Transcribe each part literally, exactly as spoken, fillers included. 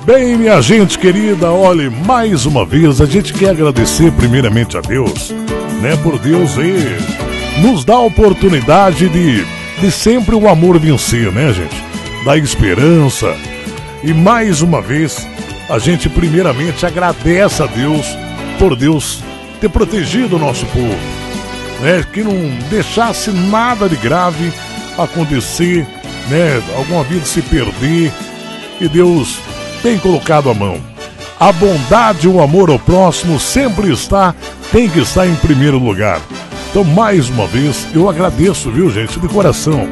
Bem, minha gente querida, olha, mais uma vez a gente quer agradecer primeiramente a Deus, né, por Deus aí nos dar a oportunidade de, de sempre o amor vencer, né, gente? Da esperança. E mais uma vez, a gente primeiramente agradece a Deus por Deus ter protegido o nosso povo, né? Que não deixasse nada de grave acontecer, né? Alguma vida se perder, e Deus tem colocado a mão. A bondade e o amor ao próximo sempre está, tem que estar em primeiro lugar. Então, mais uma vez, eu agradeço, viu, gente, de coração.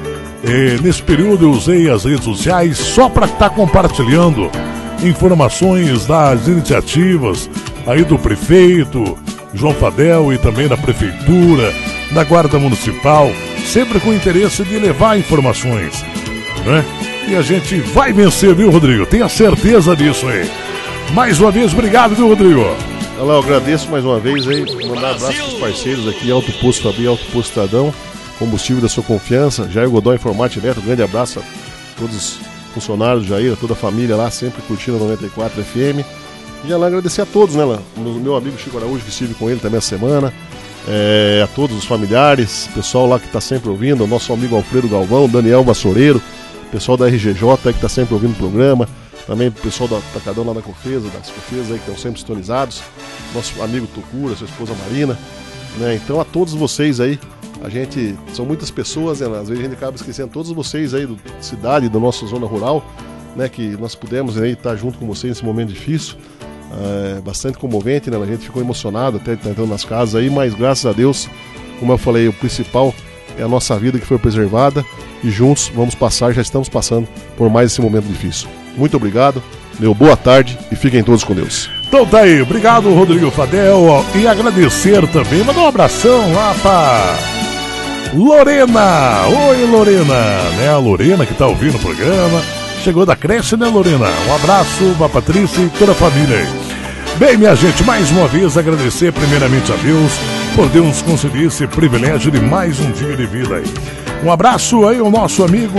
É, nesse período eu usei as redes sociais só para estar compartilhando informações das iniciativas aí do prefeito João Fadel e também da prefeitura, da Guarda Municipal, sempre com o interesse de levar informações, né? E a gente vai vencer, viu, Rodrigo? Tenha certeza disso aí. Mais uma vez, obrigado, viu, Rodrigo? Olá, eu agradeço mais uma vez aí, mandar abraço para os parceiros aqui, Alto Posto Fabi, Alto Posto Estadão, combustível da sua confiança, Jair Godoy Informática Eletro, grande abraço a todos os funcionários do Jair, a toda a família lá, sempre curtindo a noventa e quatro F M. E já lá agradecer a todos, né, lá, meu amigo Chico Araújo, que estive com ele também essa semana, é, a todos os familiares, pessoal lá que está sempre ouvindo, o nosso amigo Alfredo Galvão, Daniel Vassoureiro, pessoal da R G J aí que está sempre ouvindo o programa, também o pessoal da Atacadão lá da Cofesa, das Cofesas aí que estão sempre sintonizados, nosso amigo Tucura, sua esposa Marina, né? Então a todos vocês aí, a gente, são muitas pessoas, né? Às vezes a gente acaba esquecendo todos vocês aí da cidade, da nossa zona rural, né? Que nós pudemos aí estar junto com vocês nesse momento difícil, é, bastante comovente, né? A gente ficou emocionado até estar entrando nas casas aí, mas graças a Deus, como eu falei, o principal é a nossa vida que foi preservada e juntos vamos passar, já estamos passando por mais esse momento difícil. Muito obrigado, meu boa tarde e fiquem todos com Deus. Então tá aí, obrigado Rodrigo Fadel, e agradecer também, mandar um abração lá pra Lorena. Oi Lorena, né, a Lorena que tá ouvindo o programa, chegou da creche, né Lorena? Um abraço pra Patrícia e toda a família aí. Bem, minha gente, mais uma vez agradecer primeiramente a Deus por Deus nos conceder esse privilégio de mais um dia de vida aí. Um abraço aí ao nosso amigo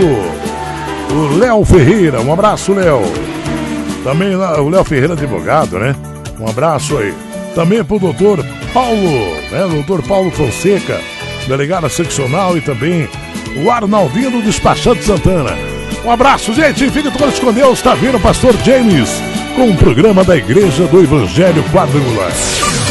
o Léo Ferreira, um abraço Léo. Também o Léo Ferreira advogado, né? Um abraço aí. Também pro doutor Paulo, né? Doutor Paulo Fonseca, delegado seccional, e também o Arnaldinho do Despachante Santana. Um abraço, gente, fiquem todos com Deus. Tá vindo o pastor James com o programa da Igreja do Evangelho Quadrangular.